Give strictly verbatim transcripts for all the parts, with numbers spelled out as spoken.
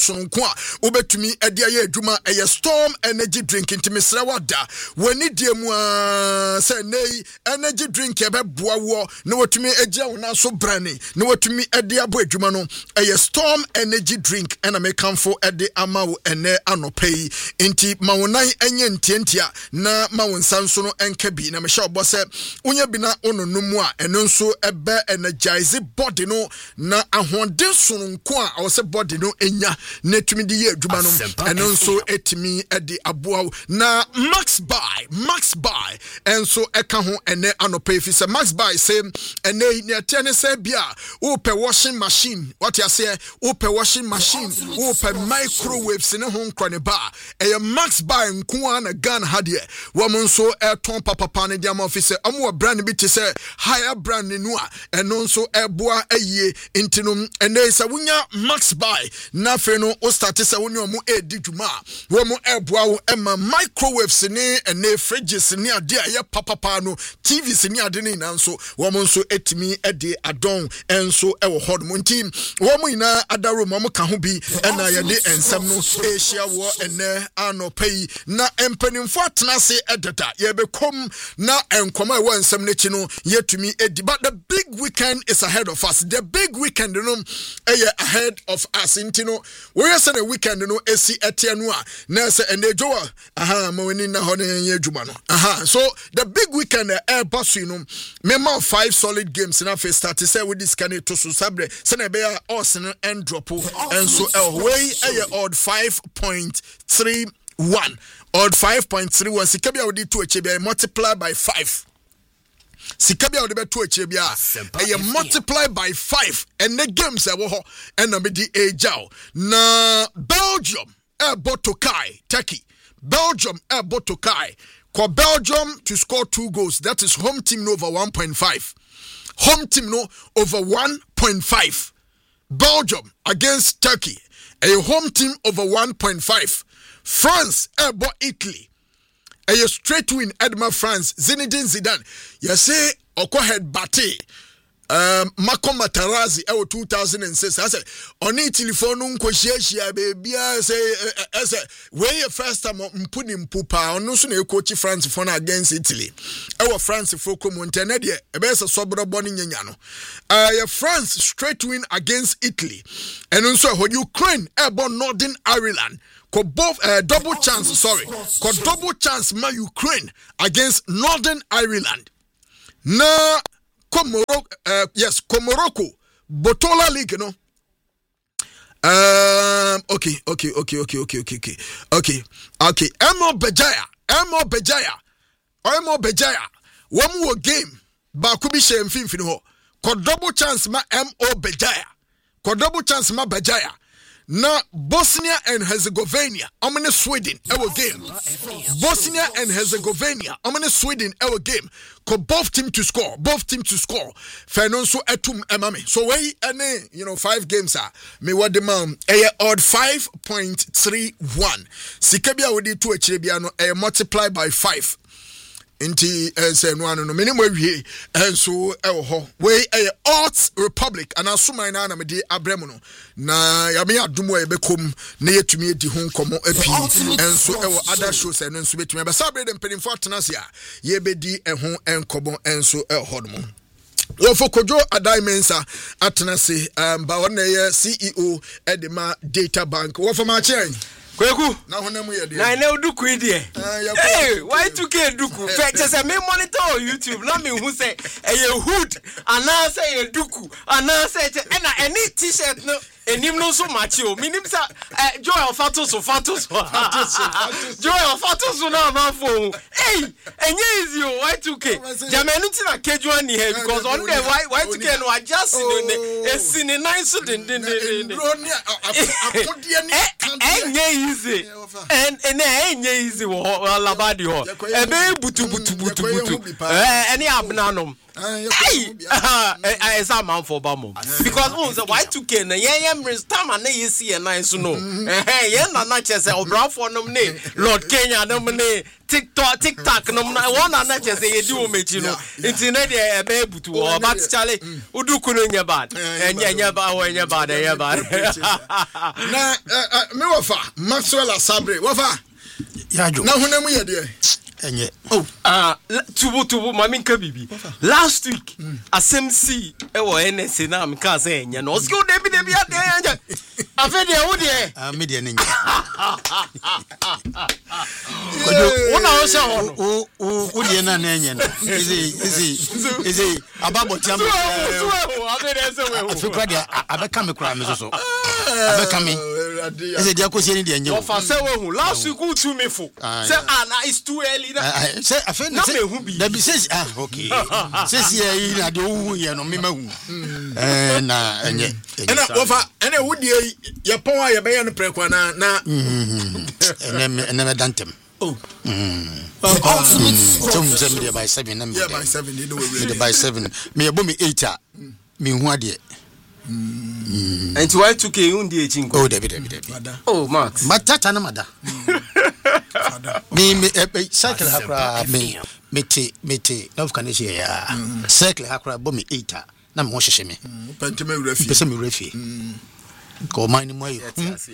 sonko a obetumi ade aye adwuma eye Storm energy drink intimesra wada wani die mu a se nei energy drink ebeboa wo na watumi agya wona so brane na watumi ade abo adwuma no eye Storm energy drink ena mekamfo ade ama wo ene anopai enti ma wonan enye ntientia na ma wonsan so no enka bi na me sha obo se unya bi na ononumu a eno nso ebe energize body no na ahode sonko a wo se body no enya na tumi di ye adwuma no eno nso etimi ade aboa na Max Buy Max Buy enso eka ho ene anopai fi se Max Buy se ene ne tene se bia wo pe washing machine what you say wo pe washing machine wo pe microwaves ne ho nkwane ba e Max Buy nko na Ghana hade wo mo nso eton papa ne dia ma office amo brand bi te se higher brand ne no a eno nso eboa ayie intino ene se wunya Max Buy na fe no o start se wonyo mo edi dwuma wo mo eboa wo ema microwaves ne ene fridges ne ade aye papa no T Vs ne ade ne na nso wo mo nso etimi ede adon enso ewo hod mo nti wo mo ina adaro mo ka ho bi ena ye de ensem no ehia wo ene anopai na empanimfo atena se edada ye bekom na enkoma e wo ensem ne chi no yetumi edi but the big weekend is ahead of us the big weekend no eye ahead of us intino we say the weekend no esi etianu a na se enejo aha ma woni na ho ne ye adwuma no aha so the big weekend e boss you no member five solid games na first start say we this can to so sabre se na be us no end drop and so away eye odd five point three one odd five point three one sikabia we to achebia multiply by five sikabia we be to achebia eye multiply by five and the games e wo ho and na be di ejao na Belgium e botokai Turkey Belgium e botokai ko Belgium to score two goals that is home team no over one point five home team no over one point five Belgium against Turkey a home team over one point five France ebo Italy a straight win Edma France Zinedine Zidane you say oko head bate um Marco Materazzi e two thousand six I said on Italy for no nkohia baby say say we first time mpuni mpupa ono so na coach France for na against Italy e France for komonte de e be se sobro boni nyanya no uh France straight win against Italy and also Ukraine e bo Northern Ireland ko both uh, double chance sorry ko double chance ma Ukraine against Northern Ireland na Komoro uh, yes Komoroko Botola League no um okay okay okay okay okay okay okay okay okay Emo Bejaya Emo Bejaya Emo Bejaya one more game ba ku bi she mfimfini ho ko double chance ma Mo Bejaya ko double chance ma Bejaya na Bosnia and Herzegovina amene Sweden our game Bosnia and Herzegovina amene Sweden our game ko both team to score both team to score Fernando etum emame so we any you know five games are me what the man eh odd five point three one sikabia we di to achire no eh multiply by five inti ense no anu no meni mo wie enso e ho we e Odds Republic and asuma na na me di abrem no na ya me adumo e bekom na yetumi edi ho nkomo api enso e wo other shows eno enso betumi be sabre dem pedin for tenase a ye bedi e ho enkobo enso e ho no wo fokojo adai mensa atenase um ba wona ye C E O edema data bank wo for ma chen Kweku na honam ye de na na duku ide eh why two K duku fe say me monitor YouTube na me hu say eh hood ana say ye duku ana say na any t-shirt no enim no so machi o minim sa joy of fatos of fatos joy of fatos na ma fo eh enye easy o why two K jamanu ti na kejuan ni here because on the why why two K no adjust in the esini nice din din din ain't easy. And and ain't easy wo labadi ho. E be butu butu butu butu. Eh any abnanum. Hey, I am man for Bamo because once a white two can, yam time and you see a nice no. Hey, yeah, not just a brown for nominee, Lord Kenya nominee, TikTok, TikTok, no one and not just a do me, you know. It's in a baby to or but Charlie, who do couldn't your bad and yeah, bad when you're bad, yeah, bad. Now, Mewafa, Maxwell Sabre, Wafa, Yajo, now when I'm here, dear. Oh, ah, tubu tubu mami kabibi. Last week, asem si e wo N S A na mka say nya no. Oski o debi debi ade nya. Afa de wo de. Ah, me de nya. Kojo, wona o se ho. O o o de na na nya no. Izi izi izi ababo tiam. So, afa de se we ho. So kwa de abeka me kura me so so. Abeka me. Izi dia ko se ni de nya. O fa se we ho. Last week u tu me fo. Say ah na it's too early. Say I feel that be says ah okay says here na de wu ye no me ma hu eh na enye na ofa ene wudi ye pon a ye be ye no prekwa na na ene ene dantem oh ultimate so me by seven na me by seven you know we by seven me ye bo me eight a me hu ade and why two k undi echinko oh debi debi debi oh Max matata na mada me me cycle hakra me mete mete of can say ya cycle hakra bo me eight na me ho hyehye me pentime refi pese me refi ko man ni moye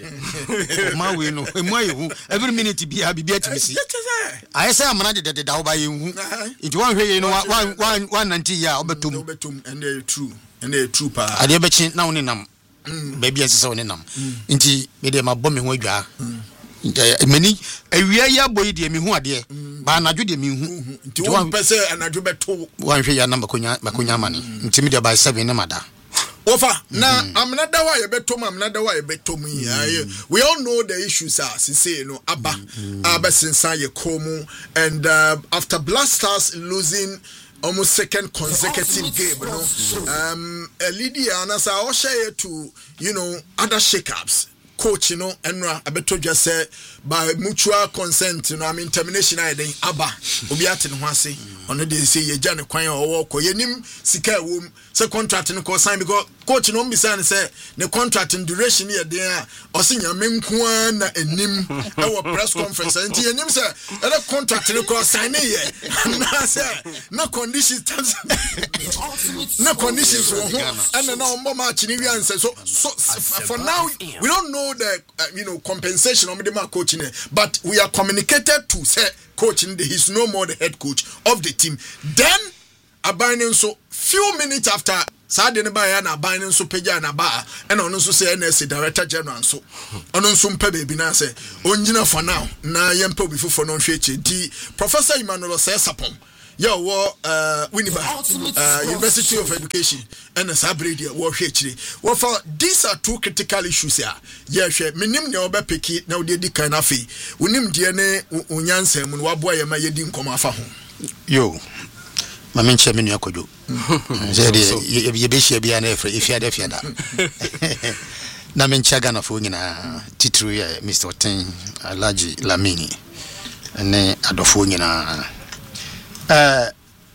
ma we no moye hu every minute bia bibia timisi I say amana de de da wo ba ye hu nti wan hwe ye no one one one ninety ya obetum obetum and they true and they true pa ade be chi na woni nam baby ansese woni nam nti me de ma bo me ho adwa many awia ya boy de me hu ade ba anadwo de me hu nti wan pese anadwo beto wan hwe ya na makonya makonya mane nti me de by seven ne mada ofa na amna da wa ye beto ma amna da wa ye beto mu ya we all know the issues are say no aba aba sensan ye komu and uh, after Black Stars losing almost second consecutive game, you know. Um, Lydia and as I share to, you know, other shakeups. Coach, you know, and I better just say by mutual consent, you know, I mean, termination. I think Abba, Obiatin Hwasi, on the day say ye Jan Quine or walk or ye nim Sika womb, so contract in the sign because coach, no, Miss Anne say the contract in duration here there or senior Memquan and Nim our press conference and Tia Nim say a contract in the cross sign here. No conditions, no conditions, and then now more Chinian says so. So for now, we don't know. The uh, you know compensation of the man coaching, but we are communicated to say coaching. He's no more the head coach of the team. Then abandon so few minutes after Saturday by na abandon so peja na ba and on also say N S A director general so on so mpe baby na say onjina for now na yempo before for non hweche di Professor Emmanuel Sesapon. Yo, uh, Winneba, uh, University of Education, and a Sabrina, war H D. Well, for these are two critical issues here. Yes, minim ne oba peki na odi di kan afi. Unim die ne unyanse mu wabo ya ma yedi nkoma afa ho. Yo. Ma menche menu akojo. Je ye be hia bia na efre efia da efia da. Na menche Ghana fo nyina titru ya Mister Oten Alhaji Lamini. Ne adofo nyina Uh,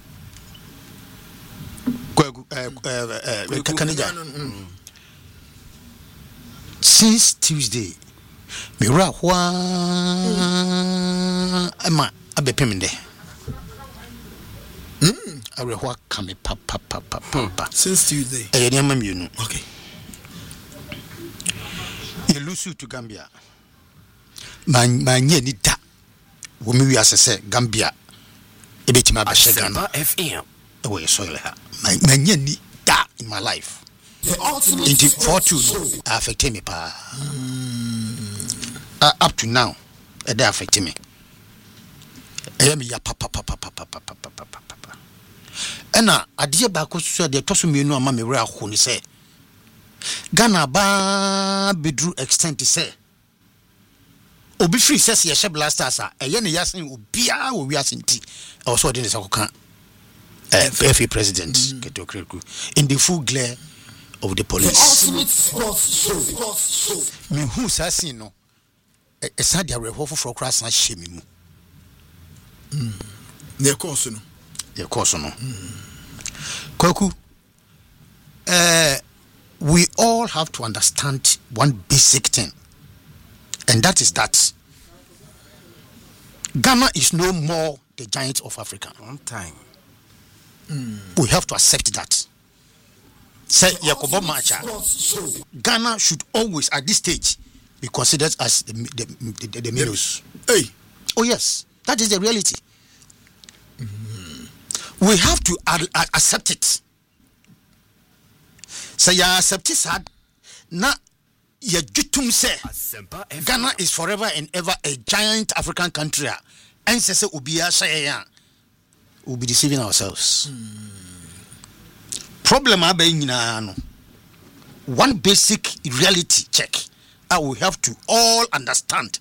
since Tuesday, me ra hwa ama abepemde. Mm, awe hwa kame pa pa pa pa pa. Since Tuesday. Eh, ni ama mienu. Okay. You lose to Gambia. Man man ye ni da. Wo mi wi asese Gambia. Ebetima Bashagana F M. The way soil ha. My many da in my life. Into fortune affected me pa. Uh, up to now, it affected me. I am ya papa papa papa papa papa papa. And now, I dear back was so the tossing me no mammy rare who say Ghana ba bedrew extent to say. Obi free says ye Black Stars a yen yasin obia wo wiasinti I was ordering this akoka F A president Keto Kreku in the full glare of the police. The ultimate sports show. Me who sasin no a sad reho for cross and shame. Mm. Their course, no. Their course, no. Koku, uh, we all have to understand one basic thing, and that is that Ghana is no more the giant of Africa. One time. Mm. We have to accept that. Say Yakobo Macha, Ghana should always at this stage be considered as the the, the, the minnows. Hey. Oh yes, that is the reality. Mm-hmm. We have to ad- ad- accept it. Say ya accept it sad. Na ya jutum say Ghana is forever and ever a giant African country. And say say ubiya say ya. We'll be deceiving ourselves. Mm. Problem abe nyina no. One basic reality check. I will have to all understand.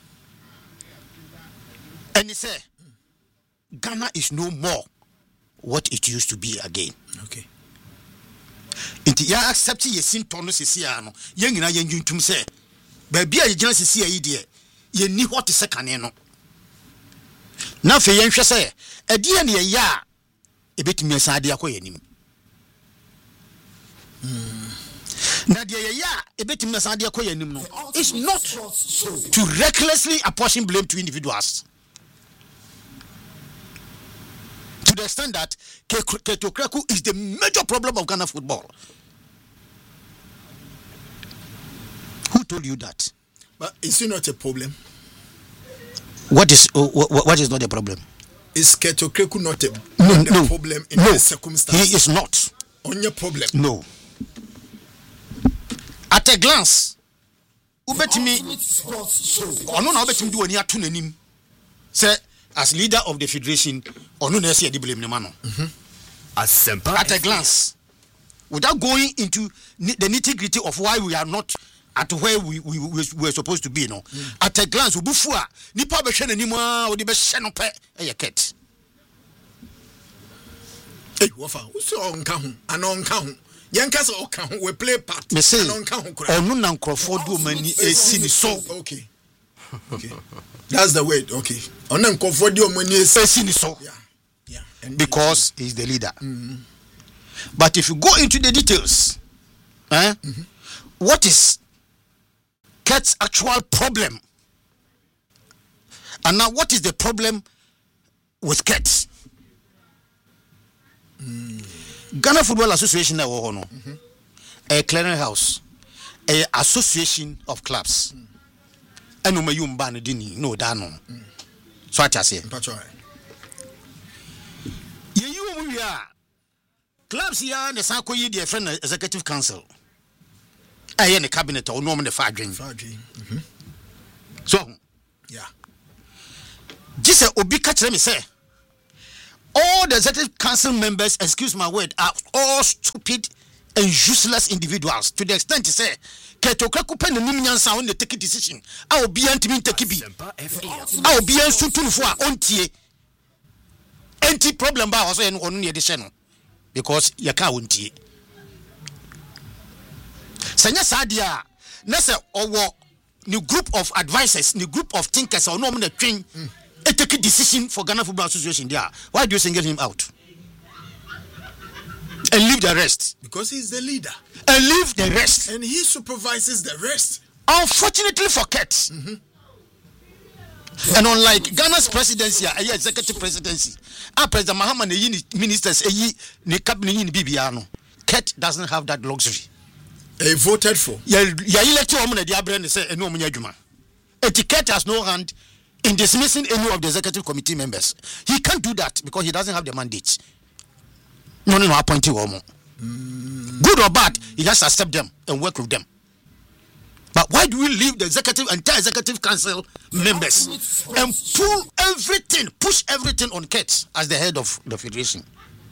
And he say, Ghana is no more what it used to be again. Okay. Inti ya accept ye sintono sisi ano. Ye nyina ye njuntum say, baby a ye gyina sisi ayi de, ye ni what is sekane no. Na fe ye nhwe say, ade ye ne ye ya ebetimi asade akoye nim. Now it's not to recklessly apportion blame to individuals. To the extent that Keto Kreku is the major problem of Ghana football. Who told you that? But is it not a problem? What is uh, what, what is not a problem? Is Keto Kreku not a, no, not no, a problem in no, this circumstance? He is not. On your problem? No. At a glance, ubetimi ono na ubetimi do ani ato nanim. Say as leader of the federation, ono na say the blame no man. At a glance, without going into the nitty-gritty of why we are not at where we we, we were supposed to be, no. Mm. At a glance, ubufu a nipa be hwe nanim a odi be hye no pe e ket. Hey, wofa, who say onka ho, anonka ho. Yankasa oka we play part. Me say onu na nkrofo do mani esi ni so. Okay. Okay. That's the word. Okay. Onu na nkrofo do mani esi ni so. Yeah. Yeah. And because he's the leader. Mm-hmm. But if you go into the details, eh? Mm-hmm. What is Ket's actual problem? And now what is the problem with Ket? Mm. Ghana Football Association na wo no. Mm-hmm. A clearing house, a association of clubs. Eno ma yumba no dini no da no. So at say. Ye you mu ya. Clubs ya na san koyi the friend executive council. Aye ne cabinet o no mo ne fa adwen. Fa adwen. Mhm. So, yeah. Jise obi ka kire me say all the executive council members, excuse my word, are all stupid and useless individuals to the extent to say, Ketokraku pen the Nimiansa on the take a decision. I will be anti Takibi. I will be a suitun for ontie. Anti problem bar also on the addition because Yaka won't. Sanya Sadia, Nessa or new group of advisors, new group of thinkers or no the train. A take a decision for Ghana Football Association there. Why do you single him out? And leave the rest? Because he's the leader. And leave the rest. And he supervises the rest. Unfortunately for Ket. Mm-hmm. And unlike Ghana's presidency, a executive presidency, our President Mahama and ministers, a cabinet Bibiano, Ket doesn't have that luxury. He voted for. Ya elected woman the Abraham say no munyaduma. Etiquette has no hand in dismissing any of the executive committee members. He can't do that because he doesn't have the mandate. No, no, no, appointing woman. Mm. Good or bad, he just accept them and work with them. But why do we leave the executive, entire executive council members and pull everything, push everything on Ket as the head of the federation?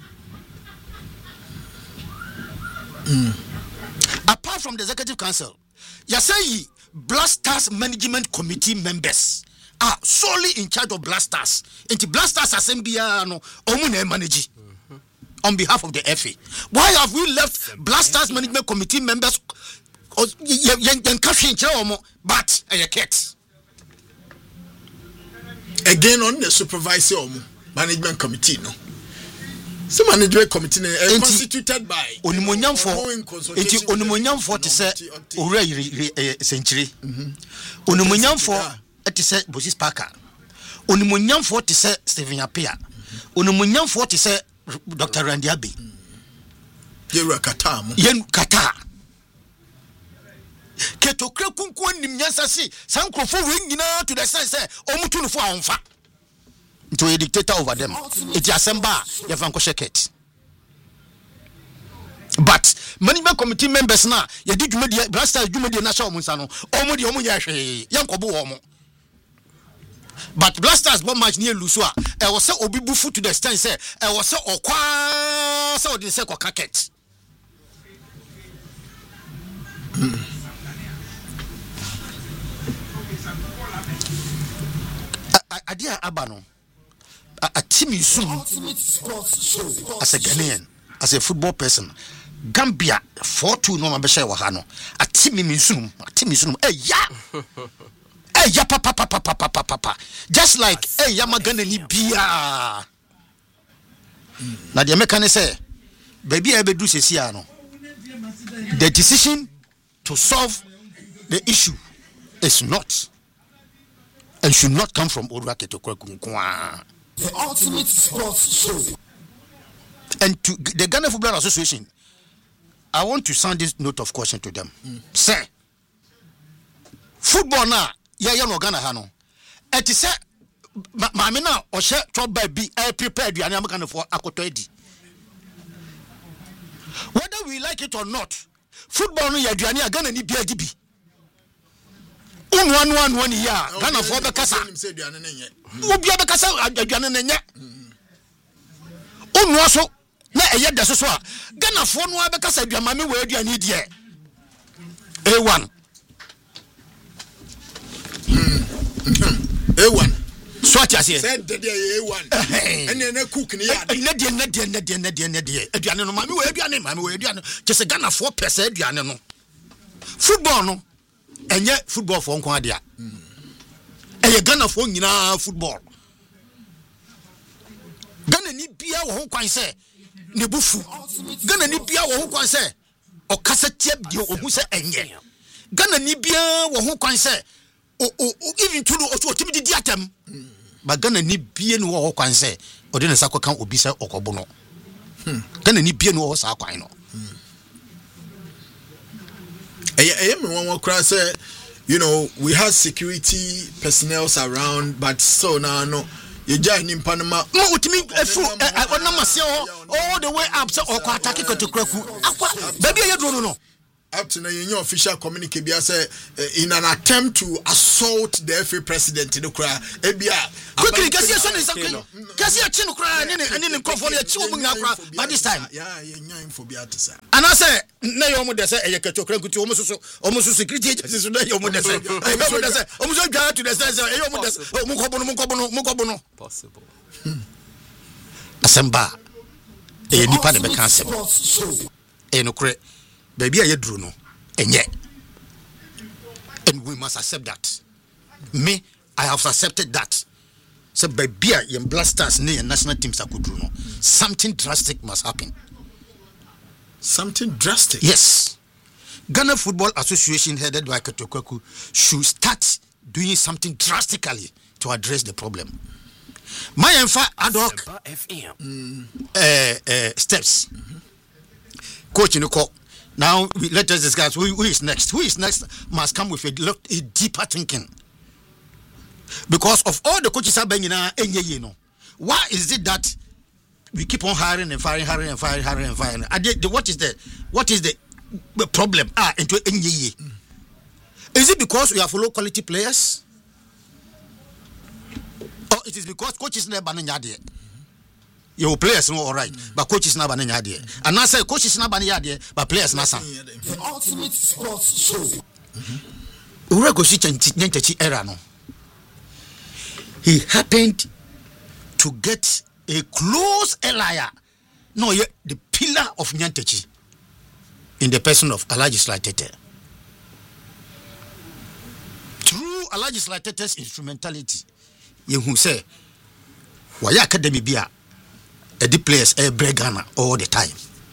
Mm. Apart from the executive council, Yasai Blasters management committee members are solely in charge of Blasters. Into Blasters Assembly no omune manage on behalf of the F A. Why have we left Blasters management committee members but a Ket? again on the supervisor management committee no. So management committee is constituted by Onimonyam for enti Onimonyam for to say owura century. Onimonyam for to say Bosis Parker. Onimonyam for to say Stephen Apia. Onimonyam for to say Doctor Randy Abbey. Yeru Kata mo. Yen Kata. Ketokre kunku nim nyansa si sankrofo we nyina to the sense say omutu no fo anfa. To a dictator over them. It's Asemba, Yavanko Sheket. But management committee members now, you did media, Blasters, you media national Musano, Omodi Omuyashi, Yankobu Omo. But Blasters one match near Lusua, I was so obibufu to the stand, say, I was so okwa, so the second cacket. Adia Abano. A team you soon as a Ghanaian, as a football person, Gambia four two no Mabesha Wahano. A team in soon, a team is soon. Eh, ya, eh, ya, papa, papa, papa, papa, papa. Just like eh, Yamagana Libya. Now the American say, baby, I be do Sesiano. The decision to solve the issue is not and should not come from Odwake to Kwekunkwa. The ultimate sports show. And to the Ghana Football Association, I want to sound this note of caution to them. Mm. Say, football now, yeah, yeah, no Ghana Hano. And to say, Mamina or share top by be I prepared you and I'm going for Akotoedi. Whether we like it or not, football no Yadriani Ghana ni B I D B. Un one one one year, Ghana for the Casa. Ubi abekasa adwane nenye onu aso na eye de soso a Ghana fo no abekasa adwama me we adwane die A one A one so ati ase said de A one ene na cook ni ya de ne de ne de ne de ne de ne de adwane no ma me we adwane ma me we adwane just Ghana fo pese adwane no football no enye football fo nko ade a Eye Ghana for nyina football. Ghana ni bia wo ho kwan se ne bufu. Ghana ni bia wo ho kwan se o kasa tie bi o hu se enye. Ghana ni bia wo ho kwan se o o even to o timi di atam. Ba Ghana ni bia no wo ho kwan se o de ne sakokan obi se okobo no. Ghana ni bia no wo sa kwan no. Eye eye me won won kra se you know, we have security personnel around, but so now no. You join in Panama. No, it means a fool. I want to all the way up. So, or attack it to Kraku. Baby, you don't know. Up to now, you know, official communique say in an attempt to assault the F A president in the crowd. Quickly, because your son is something. Because your chin cry and then in California, children by this time. Yeah, yeah, for Beatrice. And I say, no, you almost say, I get to Kraku almost almost security agencies today. You almost say, almost got to the sense of Mukobono, Mukobono, Mukobono. Possible. Assemba. A nipa de cancer. A no cre. Baby, I drew no, and yet, and we must accept that. Me, I have accepted that. So, baby, I am Blasters near national teams. I could do no. Something drastic must happen. Something drastic. Yes, Ghana Football Association, headed by Ketokweku, should start doing something drastically to address the problem. My enfa ad hoc mm. uh, uh, steps. Mm-hmm. Coach in the court. Now we, let us discuss who, who is next. Who is next must come with a, a deeper thinking. Because of all the coaches are banging now, you know, why is it that we keep on hiring and firing, hiring and firing, hiring and firing? What is the what is the problem? Ah, into N Y E. Is it because we have low quality players, or it is because coaches never banning yadi? Your players no all right, mm. but coaches na bananya there. And I say coaches na bananya there, but players na san. The ultimate sports show. Ura go see Nyantechi era no. He happened to get a close ally. No, the pillar of Nyantechi in the person of Alhaji Slatete. Through Alhaji Slatete's instrumentality, ye hu say why academy bia e the players e break Ghana all the time.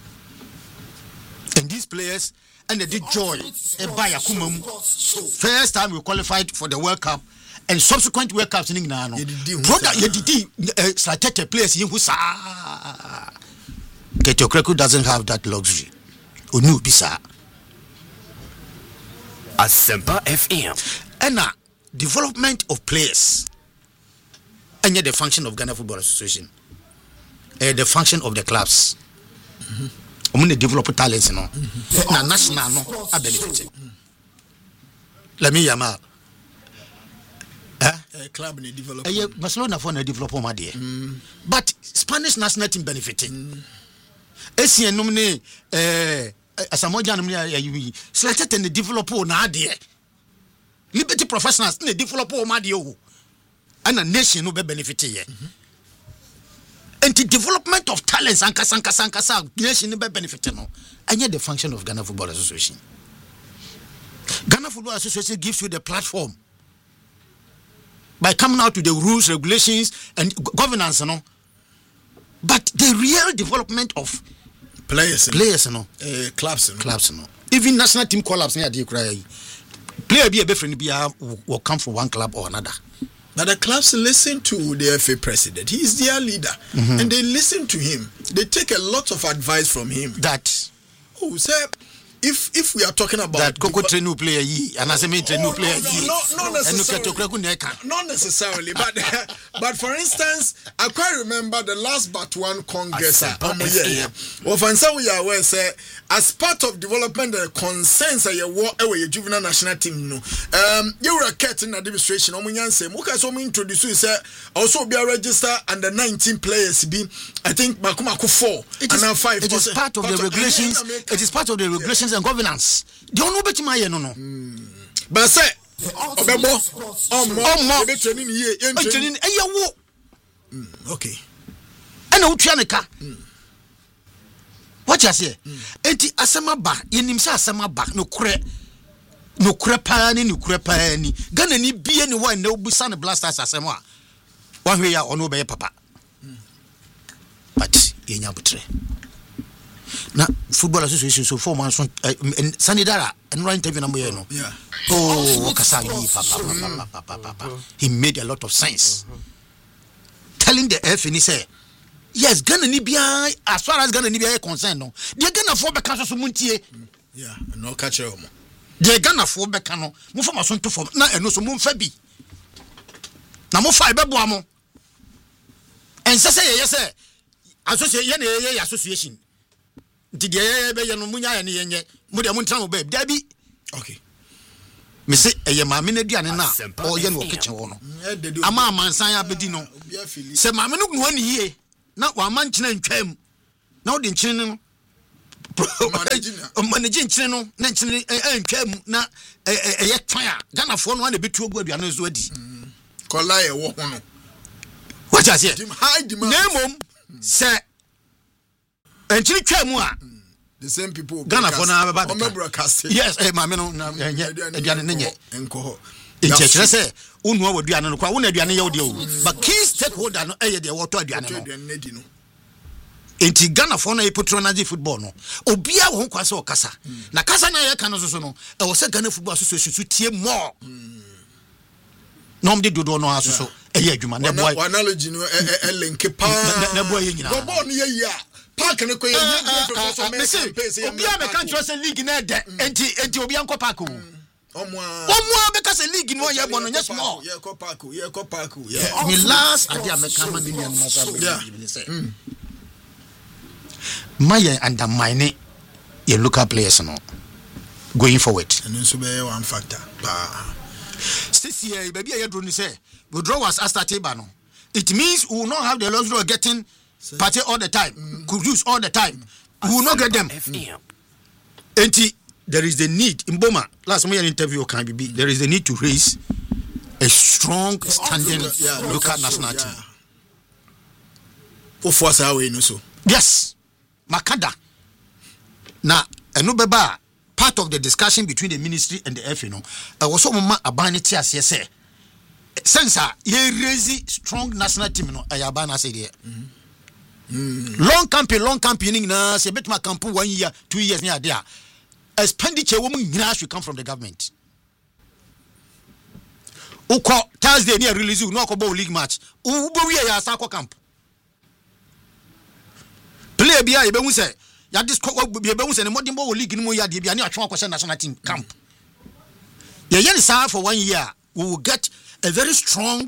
And these players and they did joy e buy akuma mu. First time we qualified for the World Cup and subsequent World Cups in Ghana. Brother ye did strategic players ye hu sa. Keto Kreku doesn't have that luxury. Onu bisa. Asempa F M. And now development of players. And yet the function of Ghana Football Association. Uh, the function of the clubs. Mm-hmm. When they develop talents, you know. Mm-hmm. Now national no are benefiting. Mm-hmm. Let me yama. Eh? A club in develop. Eh, Barcelona for a develop my dear. But Spanish national team benefiting. Esi nomine eh asamoja nomine you selected and develop na dear. Liberty professionals na develop my dear. And a nation no be benefiting here. And the development of talents and kasanka sanka sanka nation no be benefiting no. And yet the function of Ghana Football Association. Ghana Football Association gives you the platform by coming out to the rules, regulations, and governance, you know. But the real development of players, players, you know, uh, clubs, you know. clubs, you know. Even national team collapse near the cry. Player be a different be will come from one club or another. But the clubs listen to the F A president. He is their leader, mm-hmm. and they listen to him. They take a lot of advice from him. That oh, sir. If if we are talking about that Coco Trenu player ye and as a Trenu player ye, no, no, not necessarily, not necessarily, but but for instance, I quite remember the last but one Congress. Well, for we are aware, say as part of development the concerns of your war, your juvenile national team. No, um, you were a cat in administration. Omunyan say, Muka so introduce you say also be a register under nineteen players. Be I think Makumako four and now five. It is part of the regulations. It is part of the regulations. And governance. They don't know about my no no. But say, Obebo, um, um, be training here, training. Eh, ya wo. Okay. And no trianica. What you say? Enti asema ba, yenim sa asema ba no kure, no kure pa ni no kure pa ni. Ghana ni bie ni one na obusa ne blasters asema. One way ya ono be papa. But yenya butre. Na football association so four months sanidara and right interview number no yeah oh Kasagi papa papa papa he made a lot of sense telling the F and he say yes Ghana ni bia as far as Ghana ni bia concerned no the Ghana for be kan so muntie yeah no catch em the Ghana for be kan no mo fa maso to form na eno so mo mfa bi na mo fa be boa mo en say say yes say association ye ye association did ye be ye no munya ye ne yenye mo de mo ntra mo ba da bi okay me say eye ma me na duane na o ye no kitchen wo no ama amansan abedi no se ma me no no ani ye na wa man kina ntwam na o de nkine no manage nkine no na nkine ntwam na eye twan a Ghana fo no na betu ogu aduane zo adi kola ye wo ho no what you say high demand nemom se enchiri twam a the same people Ghana for na ba broadcast yes eh ma me no na aduane ne nye enko ho nche chere se unu wa aduane no kwa wona aduane ye wo de o but key stakeholder no eye de woto aduane no enti Ghana for na e patronize football no obia wo kwa se o kasa na kasa na ye ka no so no e wo se Ghana Football Association so tie more nom de dodo no aso so eye adwuma na boy analogy no e link pa na boy nyina go ball no ye ya park no ko ye professor me say obia me kan trust league na de enti enti obia nko park o omo omo be ka se league no ye bono yes more ye ko park ye ko park yeah me last adia me kan man ni na so be say my undermine your local players no going forward and so be one factor ba this year baby I drone say withdrawals as started ba no it means we will not have the luxury of getting party all the time mm. could use all the time mm. we will not get them mm. and there is the need in Boma last time interview can be there is the need to raise a strong standing yeah, local, local national team yeah. For force away no so yes makada na eno beba part of the discussion between the ministry and the F A no uh, was some ma abanity as say Sensa, ye raise strong national team no ayaba na say there. Long campaign, long campaigning na say bet ma camp one year, two years near there. Expenditure woman nyina should come from the government. Uko Thursday near release you no ko league match. U bo we ya sa ko camp. Play bia e be hu say ya dis ko be hu say ne modern ball league ni mo ya de bia ne atwa ko national team camp. Yeah, yen sa for one year we will get a very strong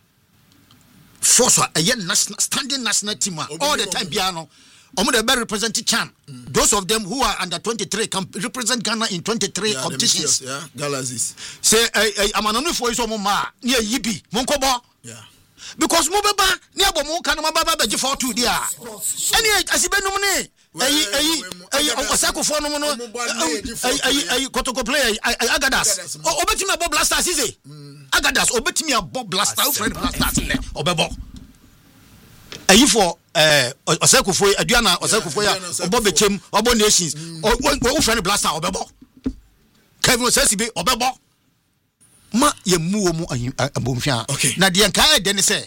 force, a yen national standing national team all the time piano. Omo the better represent Chan. Those of them who are under twenty-three can represent Ghana in twenty-three yeah, competitions. Yeah, Galaxies. Say I'm an only for you ma near Yibi, Monkobo. Yeah. Because Mobaba, near Bomo can Mababa be for two dia. Any as be no money. Ay ay ay Osako for no no. Ay Kotoko play Agadas. Obetimi abo blasters is Agadas obetimi abo blasters friend blasters obebo. Ayi for eh Osako for aduana Osako for ya obo bechem obo nations o friend blaster obebo. Kevin Osasibe obebo. Ma ye mu mu abomfia na de nka e de ne say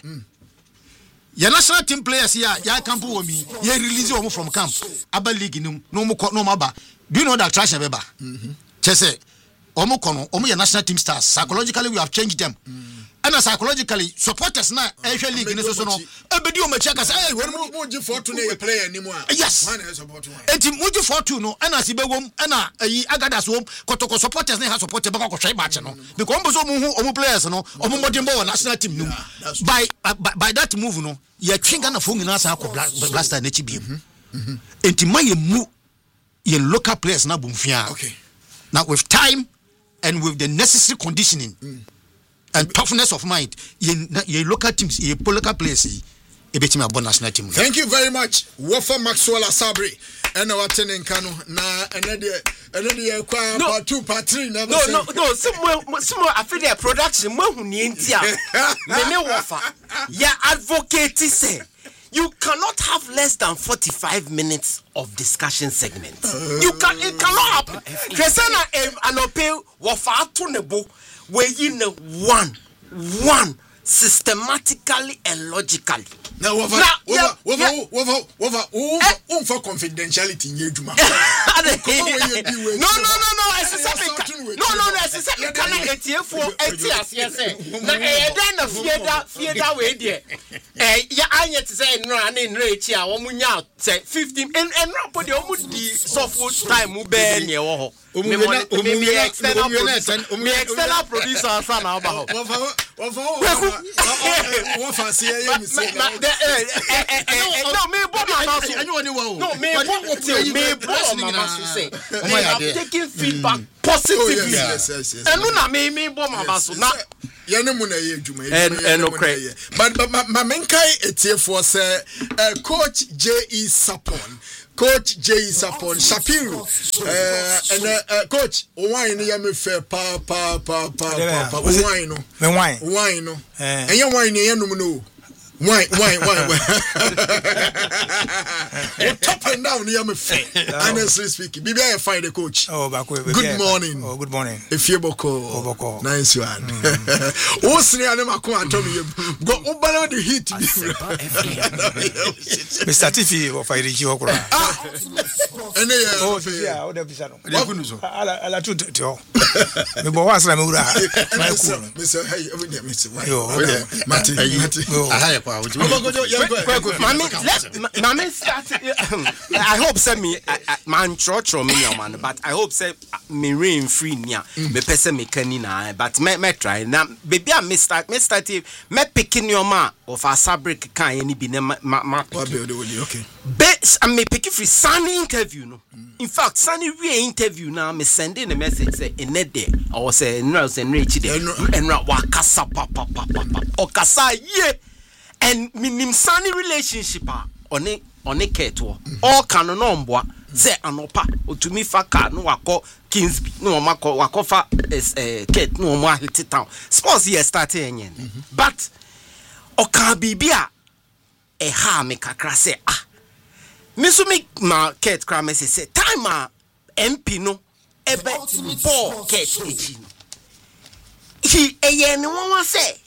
your national team players here ya camp wo mi ye release wo from camp aba league num no mo no maba. Do you know that trash beba mhm chese omo kono omo your national team stars psychologically we have changed them and psychologically supporters na ehwe league ni so so no ebedi o machi aka say we mo ji four two na ye player anymore yes man support one enti mo ji four two no and as ibegom and ayi agadas wo kotoko supporters na ha support be ko hwe match no because omo so mo hu omo players no omo modern ball national team no by by that move no ye twinga na phone na sa ko blaster na chi biem enti man ye mu ye local players na bomfia okay now with time and with the necessary conditioning mm. and toughness of mind ye ye local teams ye local players e betimi abo national team. Thank you very much Wafa Maxwell Asabri and our tenin kanu na enede enede kwa part two part three na no no no some some after production mo hu ni ntia me me Wafa ya advocate say you cannot have less than forty-five minutes of discussion segment. Uh, you can it cannot happen. Kesana anope Wafa to nebo where you know one one systematically and logically. Now, Wafa, Wafa, Wafa, Wafa, Wafa, Wafa, for confidentiality in Yejuma. No, no, no, no. I said, no, no, no. I said, you cannot get here for eight years. Yes, now, eh, then a fear that fear that way there. Eh, yeah, I yet say no, I need rich here. One munya say fifteen and and not put the omudi softwood time mu be near wo. Me me me external producer. Me external producer son about. Wafa, Wafa, Wafa, say you. No, me bo mama so. No, me bo me bo mama so say. I'm taking feedback positively. Yes, yes, yes. And no na me me bo mama so na. Ya ne mu na ye adwuma. And and okay. But but ma menkai etie for say coach J E Sapon. Coach J E Sapon Shapiro. Uh and uh, coach wine ya me fair pa pa pa pa pa wine no. Me wine. Wine no. Eh. And ya wine ye no no. Why, why, why, why? Top and down, you are fair. Honestly speaking, maybe I find the coach. Oh, back way. Good morning. Oh, good morning. If you boko, oh, boko. Nice one. Oh, see, I never come and tell me. Go over the heat. Mister Tiffy, what I reach you? Ah, and oh, yeah, what have you said? I like to tell. The boss, I'm Ura. Mister Hey, Mister Yo, Matty, Matty. Mommy, let mommy start. I hope say me man church or me man, but I hope say me rain free nia. Me person me canina, but me me try now. Baby, I me start me start me picking your ma of a fabric can any be ma ma. Okay. But I me picking free Sunny interview no. In fact, Sunny re interview now me sending a message say in that day. I was say no say rich day and ra wakasa papa papa okasa ye. And minim sunny relationship on it on a keto all canon on bois say anopa to me fa car no wako Kingsby no mako wakofa is a ket no more hit town sports here starting yen but oka bibia e ha me kakra say ah me so me ma ket kra me say time a M P no ebe ball ket eji he e yen no one say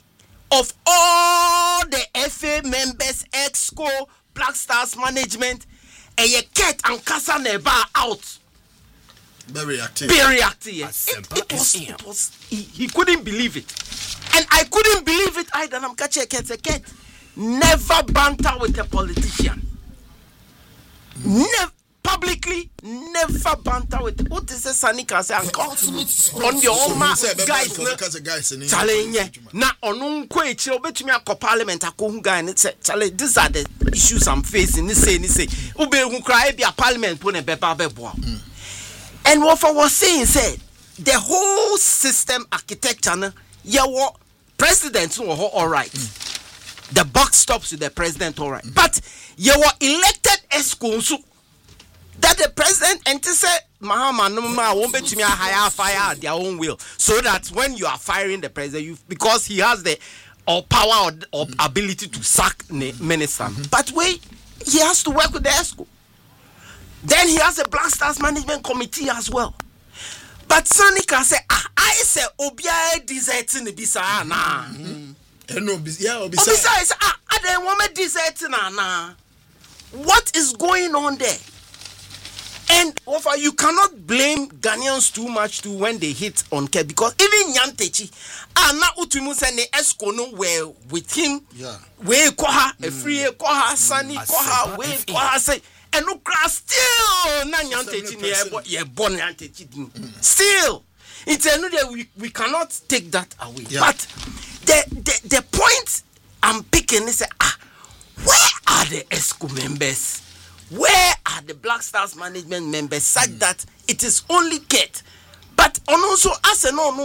of all the F A members, Exco, Black Stars management, and you get and Kasa Neba out. Very reactive. Very reactive. It, it was, it was, he, he couldn't believe it. And I couldn't believe it either. I'm catching a cat. A cat. Never banter with a politician. Never. Publicly, never banter with what is the Sanika say on your own guys challenge na onun ko echi obetumi akọ parliament akọ hu guy and say challenge these are the issues I'm facing ni say ni say ube hu cry be a parliament put na beba bebo and what I was saying said the whole system architecture na yawo president no all right the buck stops with the president all right but yawo elected esco that the president and to say Mahama no ma won't bet me a higher fire at their own will, so that when you are firing the president, you because he has the or power or, or ability to sack the minister. Mm-hmm. But wait, he has to work with the ESCO. Then he has a Black Stars management committee as well. But Sonny can say, ah, I say Obia deserting the bisa na. No, yeah, Obisa is ah, I don't want me deserting na. What is going on there? And offer you cannot blame Ghanaians too much too when they hit on K because even Nyantechi and now Utumu send the Esco no were with him. Yeah. We koha a free koha Sani koha we koha say and no class still na Nyantechi near ye born Nyantechi still. It's another we we cannot take that away. Yeah. But the, the the point I'm picking is ah where are the Esco members? Where are the Black Stars management members such mm. that it is only Kate? But on also as a no no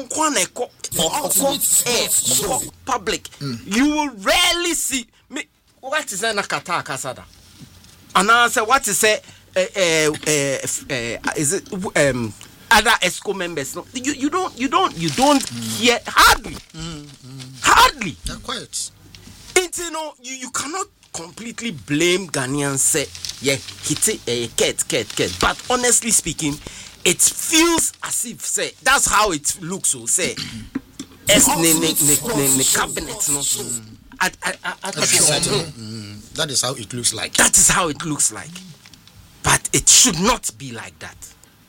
public, mm. you will rarely see me. What is an akata kasada? And I say what is a uh, uh, uh, uh, is it um other ESCO members? No, you you don't you don't you don't mm. hear hardly, mm. Mm. hardly. They're quiet. It's you know you you cannot completely blame Ghanaians say yeah hit a cat cat cat but honestly speaking it feels as if say that's how it looks so say as ne ne ne cabinet no at at at that is how it looks like that is how it looks like but it should not be like that.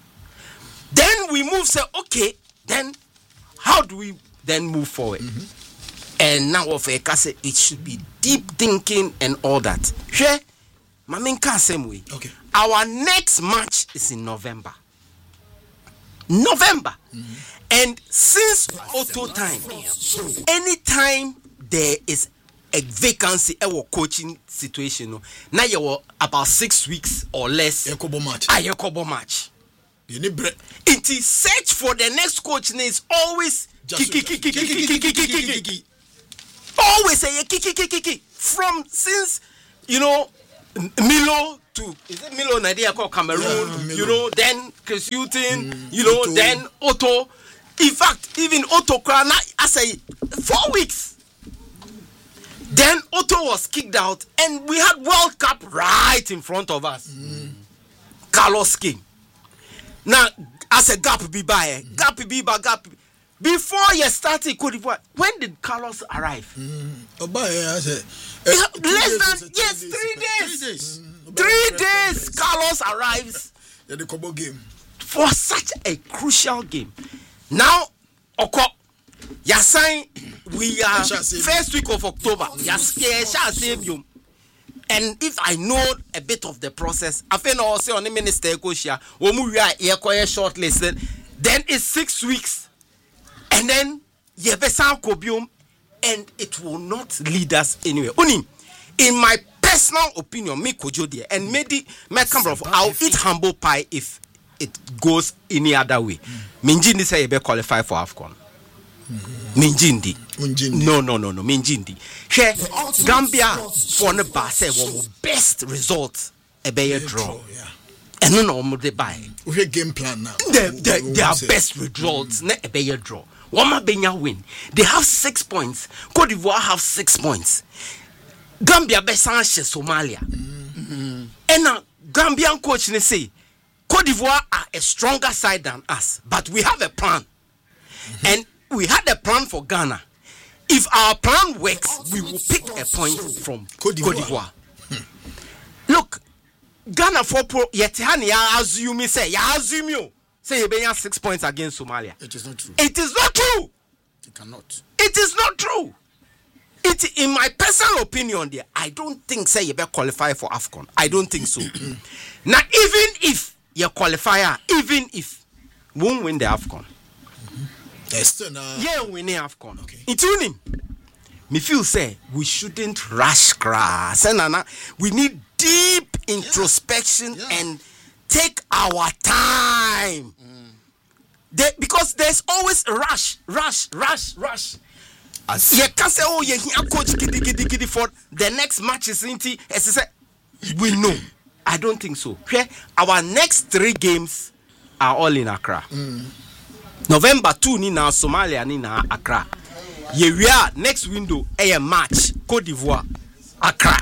Then we move say okay then how do we then move forward? Mm-hmm. And now of a case, it should be deep thinking and all that. Sure, Maminka same way. Okay. Our next match is in November. November. Mm-hmm. And since auto time, anytime there is a vacancy or coaching situation, now you about six weeks or less. Yakobo match. A Yakobo match. You need bread. It is search for the next coach is always kiki kiki kiki kiki kiki kiki. Always say kiki kiki kiki from since you know Milo to is it Milo Nadia called Cameroon, yeah, you know, then Chris Hughton, mm, you know, Otto. Then Otto. In fact, even Otto Krana, I say four weeks. Then Otto was kicked out, and we had World Cup right in front of us. Mm. Carlos came. Now, as a gap be by, mm. gap be by gap. Before you started Cote d'Ivoire, when did Carlos arrive? Mm. Oh, boy, I said, uh, less than yes, three days. Three days. Mm. Three days. Carlos arrives. Yeah, the Kobo game for such a crucial game. Now, Oko, Yasain, we are first week of October. Yas, and if I know a bit of the process, I feel also on the minister Koshia, we are shortlisted. Then it's six weeks. And then Yebesan Kobium, and it will not lead us anywhere. Only in my personal opinion, me Kojo dear, and maybe my camera, I'll eat humble pie if it goes any other way. Minjindi say you be qualify for AFCON. Minjindi. Minjindi. No, no, no, no. Minjindi. Here, Gambia for the base one best result a better draw. And no, no, more they buy. We have game plan now. They, they, they are best results. Ne a better draw. Wama Benya win. They have six points. Cote d'Ivoire have six points. Gambia besanche Somalia. Mm-hmm. And now Gambian coach they say Cote d'Ivoire are a stronger side than us, but we have a plan. Mm-hmm. And we had a plan for Ghana. If our plan works, we will pick a point from Cote d'Ivoire. Hmm. Look, Ghana for pro yet ya assume me say ya assume you say you been six points against Somalia. It is not true. It is not true. You cannot. It is not true. It, in my personal opinion, there, I don't think say you better qualify for AFCON. I don't think so. Now, even if you qualify, even if we won't win the AFCON, mm-hmm. yes, uh, yeah, we win the AFCON. Okay. It's winning. Me feel say we shouldn't rush grass. We need deep introspection yeah. Yeah. and take our time. Mm. They, because there's always a rush, rush, rush, rush. You can't say, oh, yeah, coach giddy, giddy, giddy for the next match is in T. As I said, we know. I don't think so. Okay? Our next three games are all in Accra. Mm. November second, ni na Somalia, ni na Accra. Yeah, we are next window, a match, Cote d'Ivoire, Accra.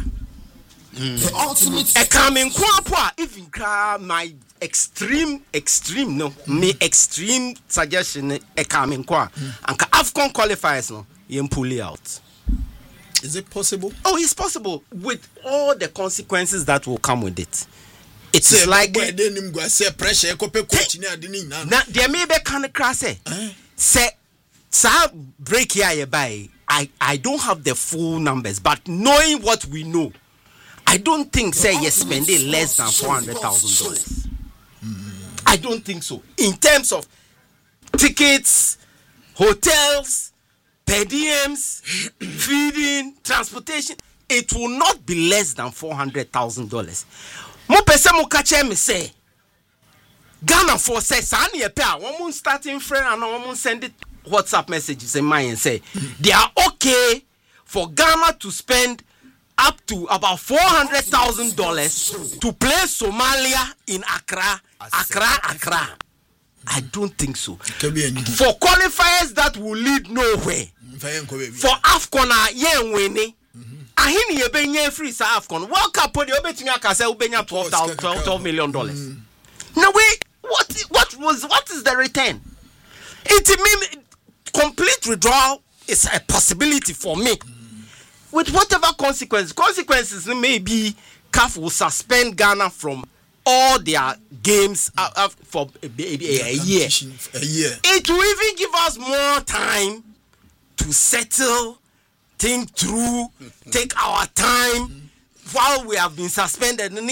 I come in Kwapwa, even my extreme, extreme, no, me extreme suggestion, I come in Kwa. And AFCON qualifiers, no. You pull it out. Is it possible? Oh, it's possible with all the consequences that will come with it. It's say, like boy, the, say pressure. Now there may be kind of crass. Say, say break here you buy. I I don't have the full numbers, but knowing what we know, I don't think say you're spending less than four hundred thousand dollars. I don't think so. In terms of tickets, hotels, per diems, feeding, transportation, it will not be less than four hundred thousand dollars. Mo pese mo kache me say, Ghana for say, Sani e pa, one mon starting friend and one mon send it WhatsApp messages in mine and say, they are okay for Ghana to spend up to about four hundred thousand dollars to play Somalia in Accra, Accra, Accra. I don't think so. For qualifiers that will lead nowhere. For AFCON, yeah, winning. I hear you being free for AFCON. World Cup, you bet me I can say twelve million dollars. No wait, what? What was? What is the return? It mean complete withdrawal is a possibility for me. With whatever consequences, consequences maybe C A F will suspend Ghana from all their games uh, uh, for a, a, a, a year. A year. It will even give us more time to settle, think through, take our time while we have been suspended. All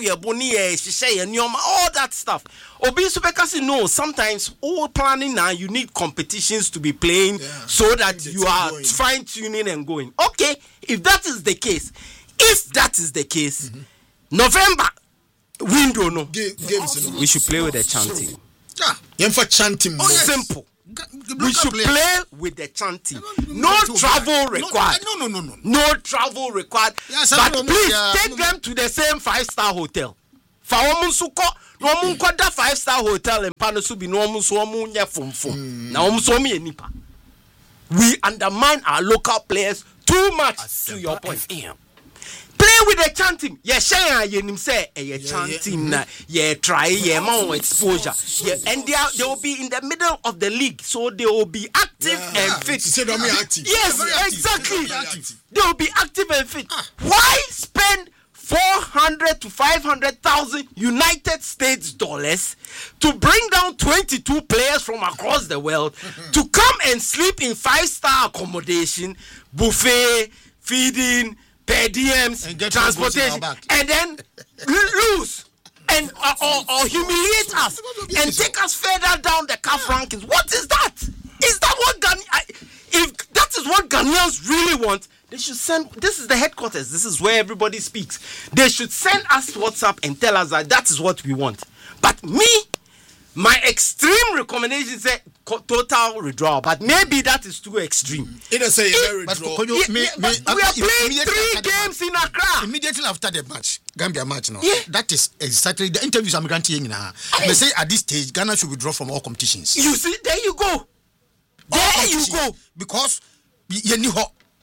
that stuff. Obi Supekasi knows sometimes all planning now you need competitions to be playing yeah. so that you are fine tuning and going. Okay, if that is the case, if that is the case, mm-hmm. November. Window no. G- games, no. We should play with the chanting. Yeah, yeah for chanting. Oh, yes. Simple. G- we should play. play with the chanting. No, no travel required. No, no, no, no, no. No travel required. Yeah, but please yeah, take them to the same five-star hotel. For omunsuko, no omunko da five-star hotel in Panosubi no omunso omunya fumfum. Na omunso mi enipa. We undermine our local players too much. To your point. F M. Play with the chanting. Yeah, share ye nim say eh chanting na yeah try yeah more exposure. Yeah, and they are, they will be in the middle of the league, so they will be active yeah, and fit. Say they are active. Yes, active. exactly. Active. They will be active and fit. Ah. Why spend four hundred to five hundred thousand United States dollars to bring down twenty-two players from across the world to come and sleep in five-star accommodation, buffet, feeding, per diems, transportation, and then lose and uh, or, or humiliate us and take us further down the C A F rankings? What is that? Is that what Ghan- I, if that is what Ghanaians really want? They should send. This is the headquarters. This is where everybody speaks. They should send us WhatsApp and tell us that that is what we want. But me, my extreme recommendation is a total withdrawal. But maybe that is too extreme. It is a very withdrawal. Yeah, yeah, me, we are playing three games in Accra. Immediately after the match, Gambia match now. Yeah. That is exactly the interviews I'm granting now. They say at this stage, Ghana should withdraw from all competitions. You see, there you go. There you go. Because you know. There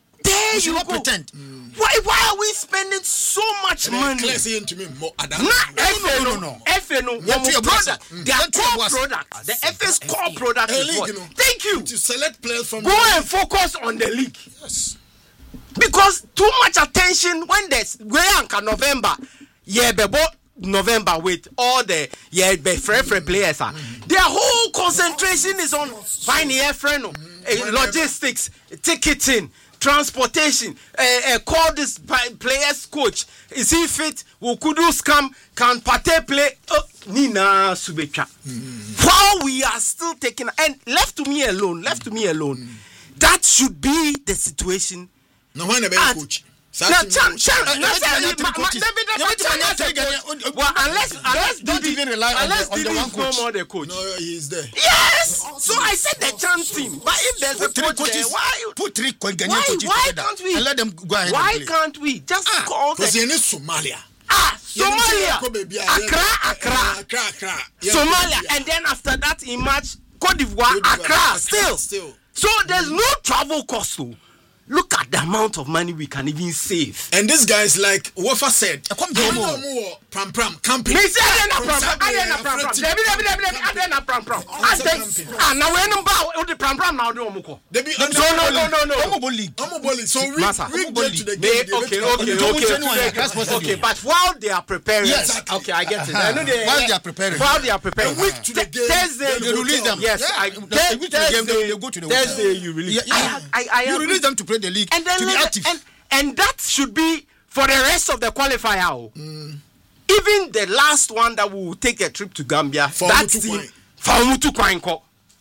There you should you not go. pretend. Why why are we spending so much money? Clear saying to me more. Na no, F A no, no no, no. F A no Yeah, one to your product. boss. Their Yeah, to your core boss. product. The F A's core product A is league, what? you know. Thank you. To select players from Go and focus on the league. Yes. Because too much attention when there's Guyanka November, yeah, bebo November with all the yeah, be free free players are. Their whole concentration is on finding a friend, uh, logistics, ticketing, transportation. Uh, uh, call this players coach. Is he fit? Will Kudu scam? Can Pate play? Oh, Nina Subecha. While we are still taking and left to me alone, left to me alone. That should be the situation. No one ever At- coach. No, Chan, Chan, no, Chan, ma- ma- David, David, Chan has a coach. Well, unless, unless, Don't Didi- even rely on unless the- on the Didi one is no coach. more the coach. No, he's there. Yes. So I said the Chan team, but if there's a Put three coach there, coaches. why? Put three Ghanaian Why? coaches Why together can't we? and let them go ahead Why and play. can't we just call Because the you're in Somalia. ah You know, Somalia, say, baby, I- Accra, Accra, Accra, Accra. Yeah, Somalia, yeah. and then after that in March, Cote d'Ivoire, Cote d'Ivoire, Accra, Accra, still. still. So there's no travel cost. So look at the amount of money we can even save. And this guy is like Wafa said. come I to know him. more pram pram camping. Me say I From na pram pram, Saturday, I na I'm pram pram. afraid to- Debi debi debi debi, I na pram pram. I say ah na we no ba o de pram pram na o de omuko. They be No no no no no. Omo League. I'm a bully. So we, Massa. we get to the They, game. they okay, make it okay, happen. Don't okay, say no, okay, that's possible. okay, but while they are preparing, Yes. okay, I get it. Uh-huh. I know they, While they are preparing. while they are preparing, A week to the Th- game, Thursday, then They release them. Yes, Yeah. I, The- the Thurs- week to the game, they- Thursday, they go to the hotel. Thursday you release. Yeah, yeah. I, I, I You agree. release them to play the league, and then to be let- active. and and that should be for the rest of the qualifier. oh. Even the last one that we will take a trip to Gambia, For that Mutu team, Kwan. for Mutu Kwanko.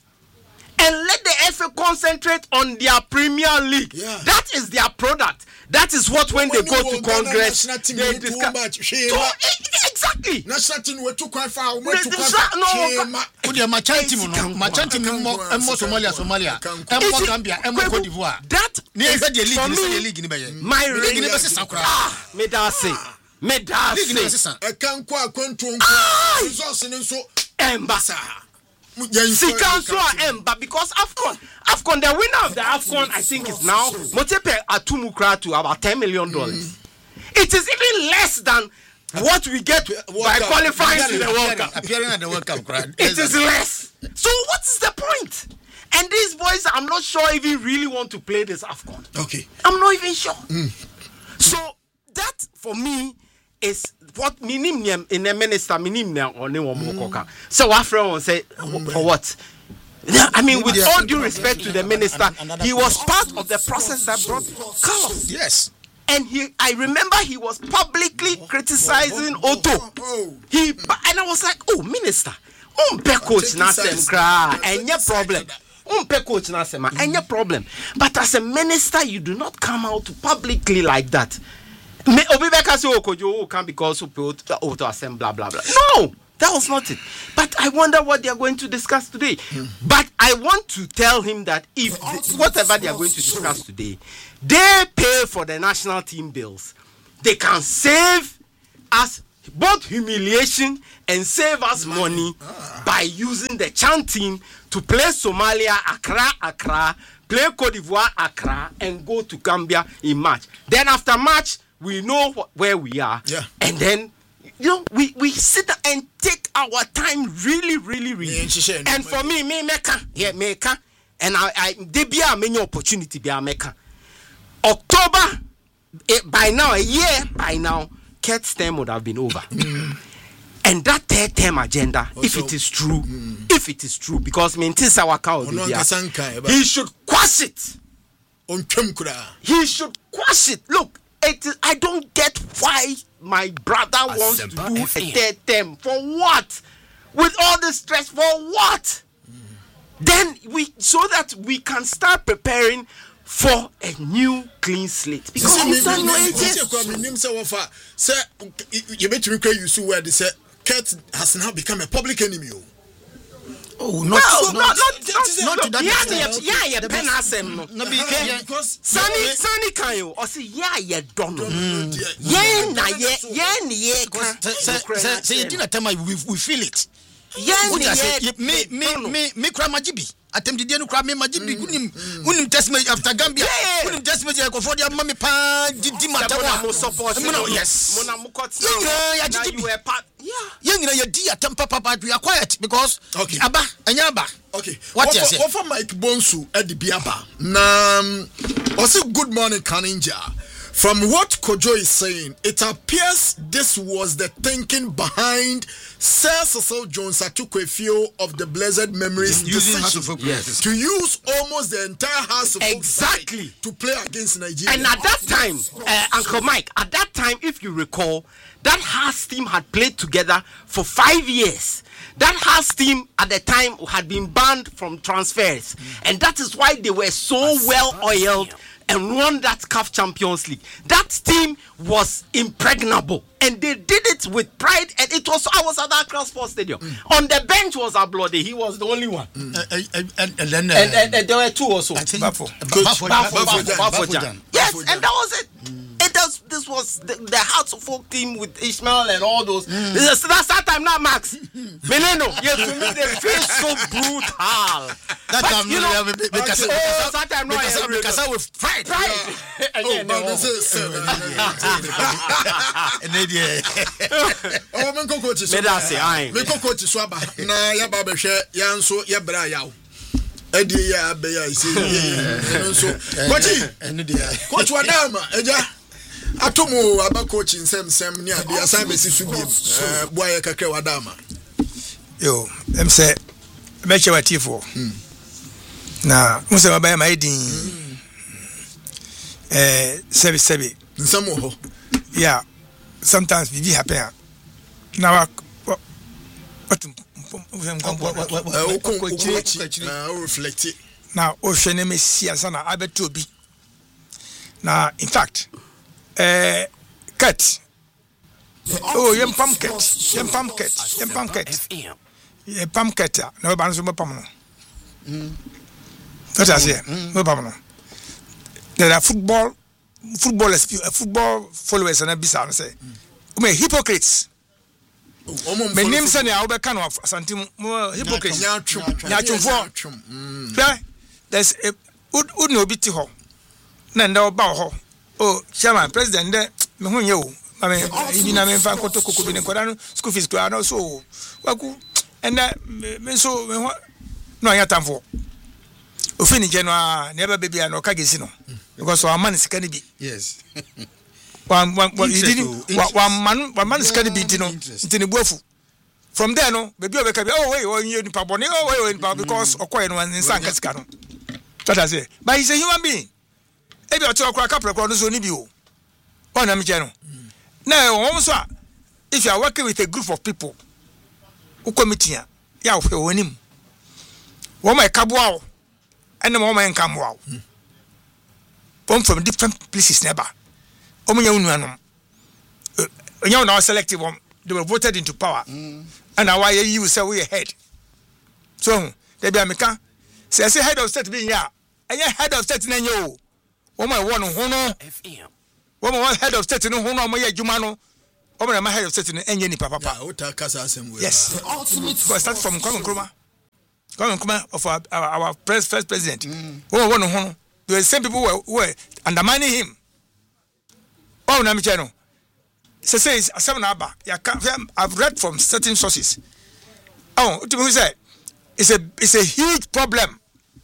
And let the F A concentrate on their Premier League. Yeah. That is their product. That is what when, When they go you to want Ghana Congress, national team, they you too discuss. much. So, Shema. e- exactly. National team we too quite far. We The- too the quite sa- far. no, Shema. Who they machan team no? Kankwa. Machan team no more Kankwa, more Somalia, Somalia. Kankwa. Emo Is it- Gambia, Emo Kweku, Cote d'Ivoire. That Ni is efe the league, for ni say me, the league ni be yen. my The league ni range. be se sakura. Ah, me da say, me da League ni be se say, san. Ɛka nkɔ akwantuo Ah! nkɔ. Resource ne nso. Emba. Saa. Yɛn Sika nso nso a Emba because AFCON, AFCON, the winner of the AFCON, I think is now Motepe Atumukra to about ten million dollars. It is even less than what we get by Cup. qualifying to the World Cup. Appearing at the World Cup, right? It is less. So what is the point? And these boys, I'm not sure if you really want to play this AFCON. Okay. I'm not even sure. So that for me is what minim in a minister minim or ne womokoka. So our friend will say for what? I mean, with all due respect to the minister, he was part of the process that brought chaos. Yes. And he, I remember he was publicly criticizing Otto. Oh. He and I was like, oh, minister, umpe coach na sem kra, any problem. Umpe coach na sem, any problem. But as a minister, you do not come out publicly like that. Me Obibeka say Okojo can because of Otto assembly blah blah blah. No, that was not it. But I wonder what they are going to discuss today. But I want to tell him that if the, whatever they are going to discuss today, they pay for the national team bills, they can save us both humiliation and save us money by using the Chan team to play Somalia, Accra, Accra, play Cote d'Ivoire, Accra, and go to Gambia in March. Then after March, we know wh- where we are. Yeah. And then, you know, we, we sit and take our time really, really, really. Yeah, and she said, and for me, me meka, yeah, meka, and I, I, they be a many opportunity be a meka. October, eh, by now, a year by now, Kurt's term would have been over. And that third term agenda, if Also, it is true, if it is true, because me nti sa waka obi Ono bia, ankasa nkae, but- he should quash it. Ontwam koraa. He should quash it. Look, it is, I don't get why my brother wants to Asempa do F M. a third term. For what? With all the stress, for what? Then we so that we can start preparing for a new clean slate. Because Sisi, you've me- done me- your me- ages. sisi kwa menim sɛ wɔfa sɛ yɛbɛtumi kora use word sɛ Kurt has now become a public enemy. oh. Oh, not Well, not not, not, not not, to that yeah, extent. yeah, yeah, pen asem no. No, be- Okay. yeah, because Sunny, Sunny can you? Or say, yeah, yeah, don't know. Yeah. Yeah, na, yeah, yeah, yeah, Say say say say you didn't tell me we we feel it. Yeah, What I say, yeah, me, me, no, no. me, me, cry Majibi. Attempted the cry me Majibi. Unim, unim test me after Gambia. Yeah. Unim test me for the mommy pa di di Sabona mo support. Matawa. Yes. Mona mo cut. Yeah, yeah, Now G G B. you were part. Yeah. Young in a dear temper papa, we are quiet because Okay. Abba and Yaba. Okay. What you Offer- say? Offer Mike Bonsu at the Biaba. Nam. Also, good morning, Kaninja. From what Kojo is saying, it appears this was the thinking behind Sir Cecil Jones Atukwefio of the Blessed Memories Using House decision of Folk. Yes. to use almost the entire House of Folk Exactly. side to play against Nigeria. And at that time, uh, Uncle Mike, at that time, if you recall, that Hearts team had played together for five years. That Hearts team at the time had been banned from transfers. And that is why they were so well oiled and won that C A F Champions League. That team was impregnable. And they did it with pride. And it was, I was at that Accra Sports Stadium. Mm. On the bench was Ablode. He was the only one. Mm. Uh, uh, uh, and, and then uh, And, and, and there were two also. I think Bafo. Bafo, Bafo Bafo, Jan. Bafo Bafojan. Jan. Yes, Bafojan. and that was it. It does, this was the, the Hearts of Folk team with Ishmael and all those. Mm. That's that time now, Max. Meneno, yes, to me they feel so brutal. That But, time, you know, yeah, because okay. because Oh, that time, no, because I- because I with pride. Right. Oh, Again, but no. this is seven. And then yeah. Oh, men ko coach so. Me da say, aye. Men ko coach so aba. Na ya ba behwe ya nso ya bra yawo. Edi ya be ya isi. Nso. Coach, And the coach Wadama, eja. Atomo aba coach nsem sem ni ade asan be sisu bi. Eh boy kakra Wadama. Yo, em say me che watifo. Na mo se mabaya ma edin. Eh sebi sebi. Nsem ho. Yeah. Sometimes bibi happen. Na wa what Eh okon okon eh o reflect. na o hwe ne mesia sana abeto bi. Na in fact eh cut. Oh, yem pam cut. Yem pam cut. Yem pam cut. F M. Yem pam cut. Na ba nso be pam no. That is here. No pam no. There are football footballers football followers and bisa say. We hypocrites. Omo Me nim say na we can of santim hypocrites. nya twom. Nya twomfo. twom. Yeah. There's a would would no be ho. Na nda oba ho. Oh, chairman president de me hu nye o. I mean, ibi na me fa koto kokoko bi ne koda no school fees kwa no so. Waku and me so me ho no anya tamfo. Ofini je no a na eba baby no ka gesi no. Because our man is can be. yes. One one one Interest, didn't oh, one man one man is can be no. Interest. Ntini buafu. From there no, baby o be ka be oh wait oh you nipa boni oh wait nipa because okoye no nsan ka sika no. That I say. But he's a human being. Ebi oto okra kapre kro no so ni bi o. Ona me je no. Now, also, if you are working with a group of people, who committee, ya wo him. Wo my kabwa, and the moment come wow. Come from different places, never. Omo nya unuanom. Nya now selective one, they were voted into power. Mm. And now why you say we head. So, they be American. Say say head of state being ya. And ya head of state na yo. Wo my one hono. F M. Woman was head of state no who no moye adwuma no woman my head of state no enye ni papa Ah, ota kasa asem we. yes because start from Kwame Nkrumah Kwame Nkrumah of our our, our pres, first president woman one who no the same people were, were undermining him oh na me channel say say asem na aba ya I've read from certain sources oh what you say it's a it's a huge problem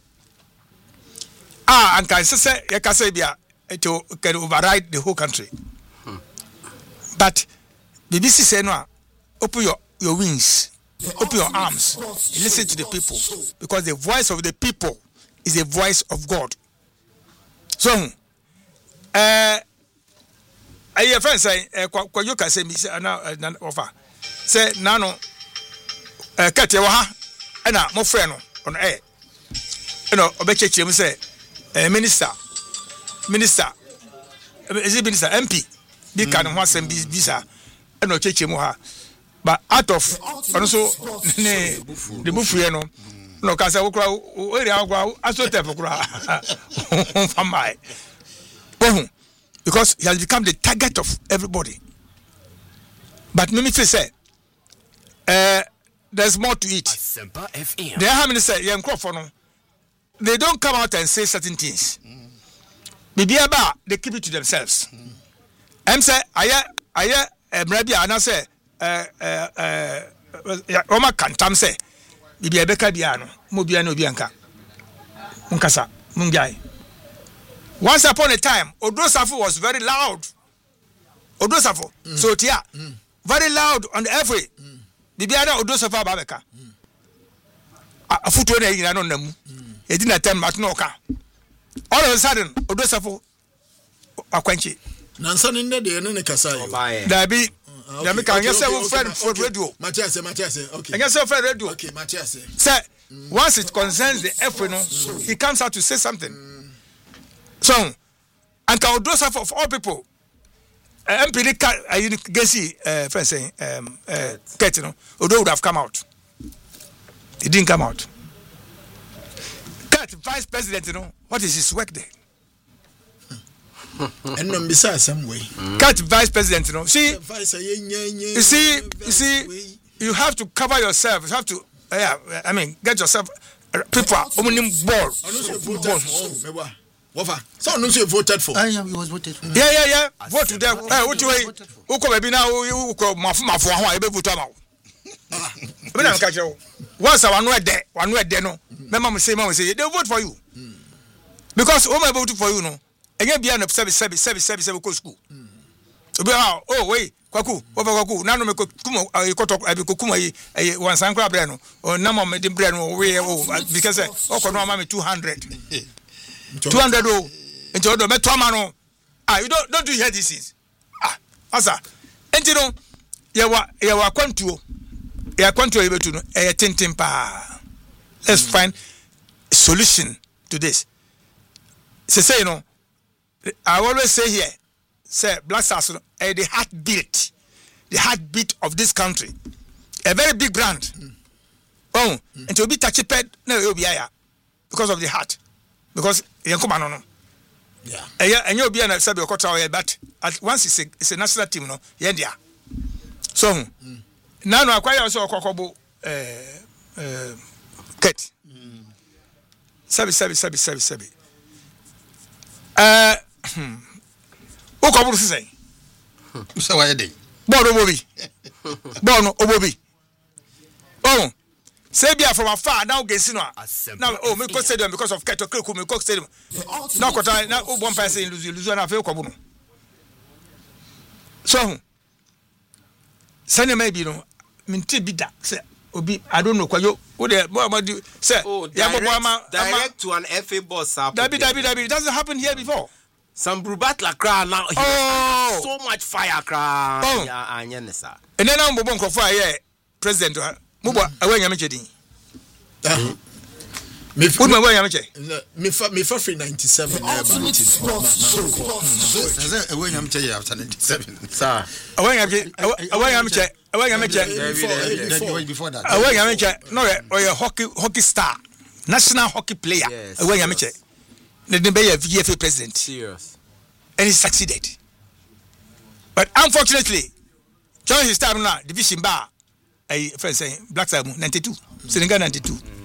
ah and can say ya ka say bia to can override the whole country. Hmm. But the B C say no, open your, your wings, open your arms, and listen to the people. Because the voice of the people is the voice of God. So, uh, I hear friends say, kwa you can say, me say, na offer. Say, nano, uh, cut your ha, and a more friend on air. You know, Obeche Chim say, Minister. Minister, is it minister M P? Be can one send visa and no cheche moha. But out of also the buff, you know, no casa okra, where I go, I saw Tepokra from my because he has become the target of everybody. But Mimi say, uh, there's more to it. Semper F M. They have say young no. They don't come out and say certain things. Bibi aba they keep it to themselves. Em say aye aye emrabi ana say eh eh eh Roma kantam say bibi ebeka bia no mo bia no obi anka. Munkasa mungai. Once upon a time Odosafo was very loud. Odosafo mm. so tia mm. very loud on the airway. Mm. Bibi ana Odosafo ababeka. Mm. Afuto na yina no namu. E di na tem mat no ka. All of a sudden Odosafo akwanchi. Nansa ni nde de ne kasa yo. Da bi ya me kan say we friend for radio. Matthias Matthias okay. And say friend radio. Okay Matthias. Say mm. once it concerns the F no mm. he comes out to say something. Mm. So and ka Odosafo of all people M P ka Gesi uh friend saying um uh Kate no Odo would have come out. He didn't come out. Kate vice president you know what is his work there? And no bisa some way. Kate vice president you know see you see you see you have to cover yourself. You have to uh, yeah I mean get yourself uh, people omunim ball. So no say voted for. I am he was voted for. Yeah yeah yeah vote to them. Eh what way who come be now who come mafu mafu ho a e be vote am. Me na nka chewo. Once I no there, one no there no. Me mama say mama say they vote for you. Because o ma vote for you no. Enye bia na seven seven seven seven seven go school. Obi ah oh wait kwaku wo ba kwaku na no me kuma ikoto abi kuma yi one san kwa bre no. O na mo me de bre no we because o ko no ma me two hundred. two hundred oh enti odo me to ama no ah you don't don't do hear this is ah asa enti no ye wa ye wa kwantuo ye kwantuo yebetu no e tintin pa let's find a solution to this say say you know I always say here say Black Stars no eh, the heartbeat the heartbeat of this country a very big brand mm. oh mm. enti obi touch ped na obi aya because of the heart because yenkoma no no yeah eya enye obi na sabe okota o but at once it's a, it's a national team no ye dia so mm. now no akwaya so okokobo eh eh ket mm. sabe sabe sabe sabe sabe eh okobo say so why dey bono obobi bono obobi oh say bia from afar now gesi no now oh me go stadium because of Keto Kreku me go stadium now kota na o bon person lose lose na fe ko bu no so sene maybe no minti bi da say obi I don't know kwayo wo de mo ma di say ya bo ama direct to an F A boss up dabi dabi dabi it doesn't happen here before some brubatla cry now oh so much fire cry oh. ya anyene sa and then am bo bon ko fa here president Mubo awe nyame chedi. Ah. Me fu me awe nyame che. Me fa me fa free ninety-seven na ba nti. Say awe nyame che after ninety-seven. Sir. Awe nyame awe nyame che awe nyame che before that. Awe nyame che no we hockey hockey star. National hockey player. Awe nyame che. The be V F A president. Serious. And he succeeded. But unfortunately, during his time now division bar I friend saying Black Stars ninety-two, Senegal ninety-two.